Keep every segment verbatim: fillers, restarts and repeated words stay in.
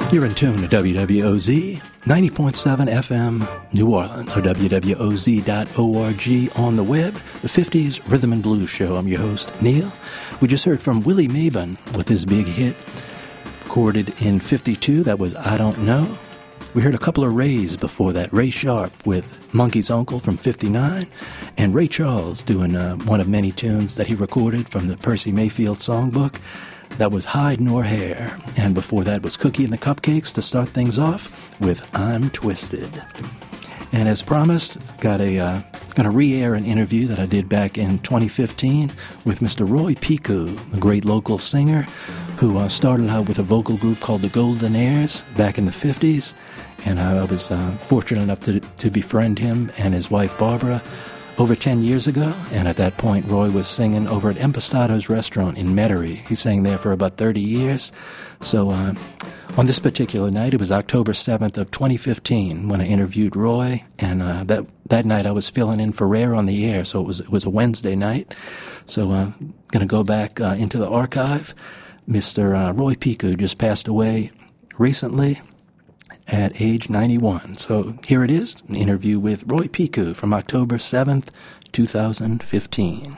You're in tune to W W O Z, ninety point seven F M, New Orleans, or W W O Z dot org on the web, the fifties Rhythm and Blues Show. I'm your host, Neil. We just heard from Willie Mabon with his big hit, recorded in fifty-two. That was I Don't Know. We heard a couple of Rays before that. Ray Sharp with Monkey's Uncle from fifty-nine, and Ray Charles doing uh, one of many tunes that he recorded from the Percy Mayfield songbook. That was Hide Nor Hair. And before that was Cookie and the Cupcakes to start things off with I'm Twisted. And as promised, got a uh, going to re-air an interview that I did back in twenty fifteen with Mister Roy Piku, a great local singer who uh, started out with a vocal group called the Golden Airs back in the fifties. And I was uh, fortunate enough to, to befriend him and his wife Barbara over ten years ago, and at that point, Roy was singing over at Empastato's restaurant in Metairie. He sang there for about thirty years. So uh, on this particular night, it was October seventh of twenty fifteen when I interviewed Roy, and uh, that that night I was filling in for Rare on the Air, so it was it was a Wednesday night. So I'm uh, going to go back uh, into the archive. Mister Uh, Roy Piku just passed away recently at age ninety-one. So here it is, an interview with Roy Piku from October seventh, twenty fifteen.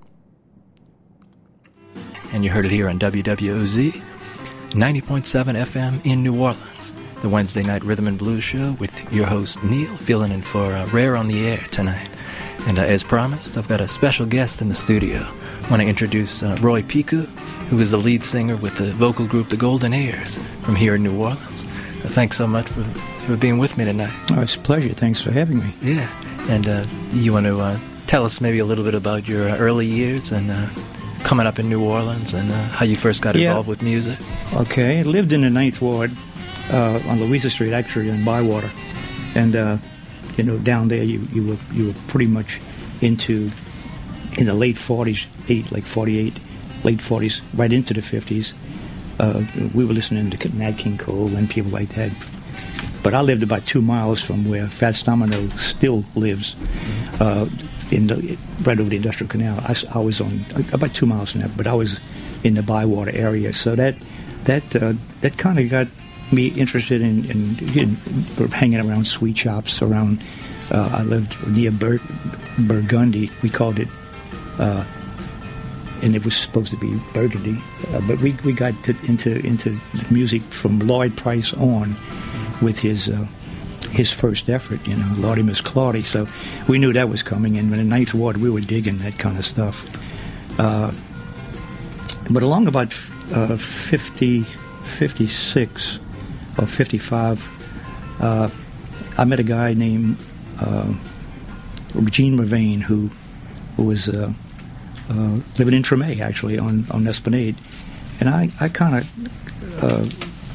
And you heard it here on W W O Z, ninety point seven F M in New Orleans, the Wednesday night Rhythm and Blues Show with your host Neil, filling in for uh, Rare on the Air tonight. And uh, as promised, I've got a special guest in the studio. I want to introduce uh, Roy Piku, who is the lead singer with the vocal group The Golden Airs from here in New Orleans. Thanks so much for, for being with me tonight. Oh, it's a pleasure. Thanks for having me. Yeah. And uh, you want to uh, tell us maybe a little bit about your uh, early years and uh, coming up in New Orleans and uh, how you first got involved yeah. with music? Okay. I lived in the Ninth Ward uh, on Louisa Street, actually, in Bywater. And, uh, you know, down there you, you were you were pretty much into, in the late forties, eight, like forty-eight, late forties, right into the fifties. Uh, we were listening to Nat King Cole and people like that. But I lived about two miles from where Fats Domino still lives, uh, in the, right over the Industrial Canal. I, I was on about two miles from that, but I was in the Bywater area. So that that uh, that kind of got me interested in, in, in hanging around sweet shops. Around, uh, I lived near Bur- Burgundy. We called it. Uh, And it was supposed to be Burgundy, uh, but we we got to, into into music from Lloyd Price on, with his uh, his first effort, you know, Lordy Miss Claudy. So we knew that was coming, and in the Ninth Ward we were digging that kind of stuff. Uh, but along about uh, fifty, fifty-six or fifty-five, uh, I met a guy named uh, Gene Ravane who who was. Uh, Uh, living in Tremé, actually, on, on Esplanade. And I, I kind of... Uh,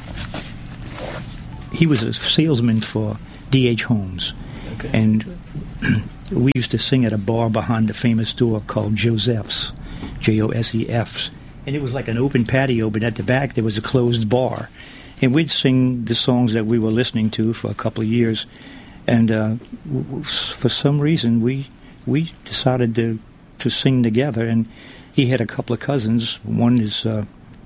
he was a salesman for D H Homes. Okay. And we used to sing at a bar behind the famous store called Joseph's, J O S E F's. And it was like an open patio, but at the back there was a closed bar. And we'd sing the songs that we were listening to for a couple of years. And uh, w- for some reason, we we decided to... to sing together, and he had a couple of cousins. One is uh,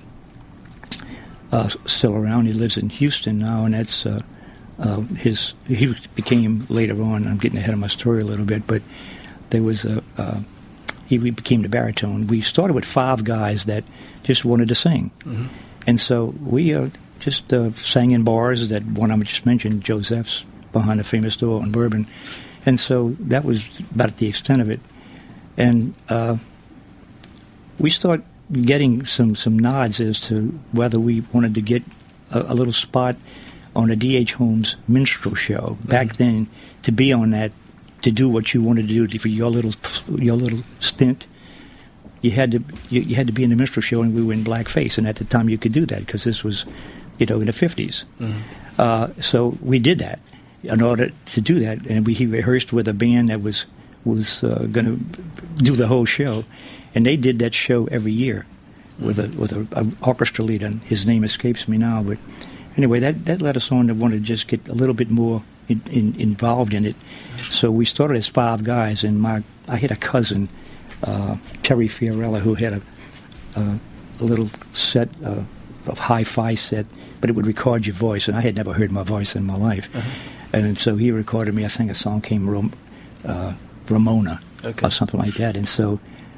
uh, still around. He lives in Houston now, and that's uh, uh, his. He became later on. I'm getting ahead of my story a little bit, but there was a. Uh, he became the baritone. We started with five guys that just wanted to sing, mm-hmm. and so we uh, just uh, sang in bars. That one I just mentioned, Joseph's, behind the famous store on Bourbon, and so that was about the extent of it. And uh, we start getting some, some nods as to whether we wanted to get a, a little spot on a D H Homes minstrel show. Back mm-hmm. then, to be on that, to do what you wanted to do for your little your little stint, you had to you, you had to be in the minstrel show, and we were in blackface. And at the time, you could do that because this was, you know, in the fifties. Mm-hmm. Uh, so we did that in order to do that, and we he rehearsed with a band that was. was uh, going to do the whole show, and they did that show every year with a with a, a orchestra leader. And his name escapes me now, but anyway, that, that led us on to want to just get a little bit more in, in, involved in it. So we started as five guys, and my I had a cousin, uh, Terry Fiorella, who had a uh, a little set uh, a hi-fi set, but it would record your voice, and I had never heard my voice in my life. Uh-huh. And so he recorded me. I sang a song called Ram- uh, Ramona, okay. or something like that. And so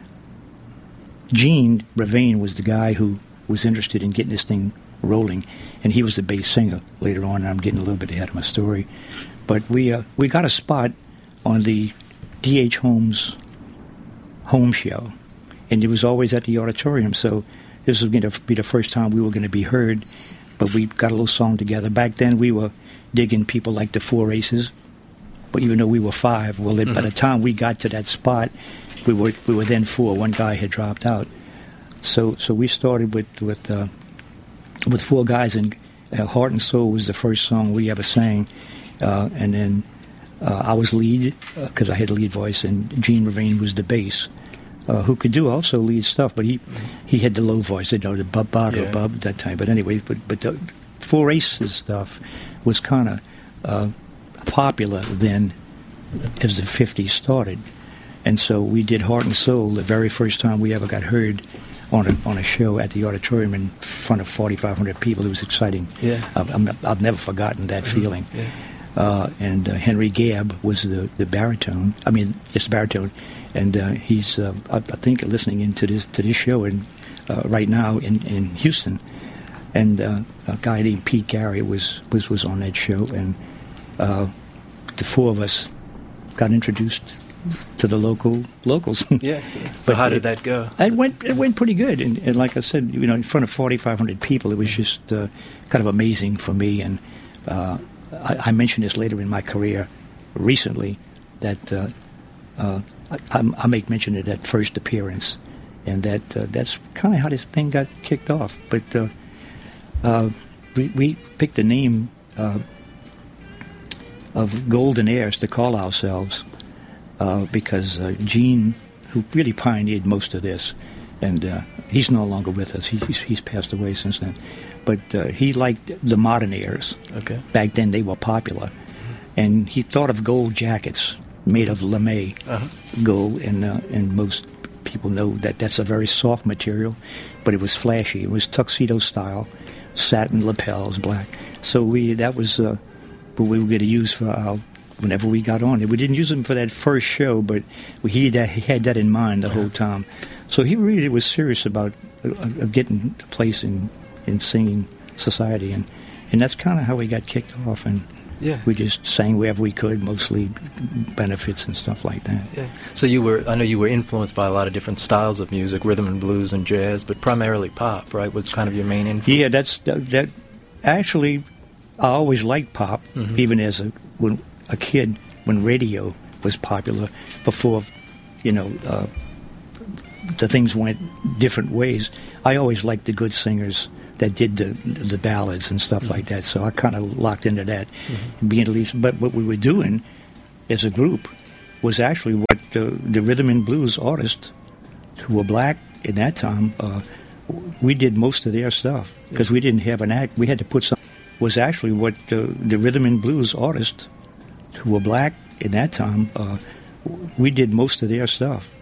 Gene Ravane was the guy who was interested in getting this thing rolling, and he was the bass singer later on, and I'm getting a little bit ahead of my story. But we uh, we got a spot on the D H Holmes home show, and it was always at the auditorium, so this was going to be the first time we were going to be heard, but we got a little song together. Back then we were digging people like the Four Aces, but even though we were five, well, mm-hmm. by the time we got to that spot, we were we were then four. One guy had dropped out. So so we started with, with, uh, with four guys, and uh, Heart and Soul was the first song we ever sang, uh, and then uh, I was lead, because uh, I had lead voice, and Gene Ravane was the bass. Uh, who could do also lead stuff, but he he had the low voice, you know, the bub bub yeah. bub that time. But anyway, but but the Four Aces stuff was kind of uh, popular then, as the fifties started, and so we did Heart and Soul the very first time we ever got heard on a on a show at the auditorium in front of forty-five hundred people. It was exciting. Yeah, I've, I'm, I've never forgotten that mm-hmm. feeling. Yeah. Uh, and uh, Henry Gabb was the the baritone. I mean, it's the baritone. And uh, he's, uh, I, I think, listening into this to this show in, uh, right now in, in Houston. And uh, a guy named Pete Gary was, was, was on that show. And uh, the four of us got introduced to the local locals. Yeah. So but how did it, that go? It went it went pretty good. And, and like I said, you know, in front of forty-five hundred people, it was just uh, kind of amazing for me. And uh, I, I mentioned this later in my career recently that. Uh, uh, I, I make mention of that first appearance, and that uh, that's kind of how this thing got kicked off. But uh, uh, we, we picked the name uh, of Golden Heirs to call ourselves uh, because uh, Gene, who really pioneered most of this, and uh, he's no longer with us. He, he's, he's passed away since then. But uh, he liked the modern heirs. Okay. Back then they were popular. And he thought of gold jackets made of lame uh-huh. gold, and uh, and most people know that that's a very soft material, but it was flashy. It was tuxedo style, satin lapels, black. So we that was uh, what we were going to use for our whenever we got on it. We didn't use them for that first show, but we, he, had that, he had that in mind the uh-huh. whole time. So he really was serious about uh, uh, getting a place in in singing society, and and that's kind of how we got kicked off. And yeah. we just sang wherever we could, mostly benefits and stuff like that. Yeah. So you were, I know you were influenced by a lot of different styles of music, rhythm and blues and jazz, but primarily pop, right? Was kind of your main influence? Yeah, that's that. that actually, I always liked pop, mm-hmm. even as a when a kid when radio was popular. Before, you know, uh, the things went different ways. I always liked the good singers that did the the ballads and stuff mm-hmm. like that. So I kind of locked into that, mm-hmm. being at least. But what we were doing as a group was actually what the, the rhythm and blues artists who were black at that time, uh, we did most of their stuff because yeah. we didn't have an act. We had to put some. Was actually what the, the rhythm and blues artists who were black at that time, uh, we did most of their stuff